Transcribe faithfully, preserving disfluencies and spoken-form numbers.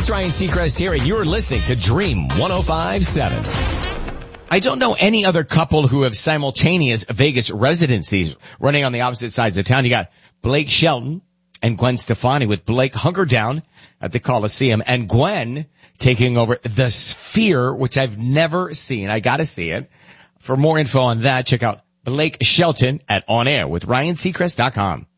Ryan Seacrest here, and you're listening to Dream one oh five point seven. I don't know any other couple who have simultaneous Vegas residencies running on the opposite sides of town. You got Blake Shelton and Gwen Stefani, with Blake hunkered down at the Coliseum and Gwen taking over the Sphere, which I've never seen. I gotta see it. For more info on that, check out Blake Shelton at on air with ryan seacrest dot com.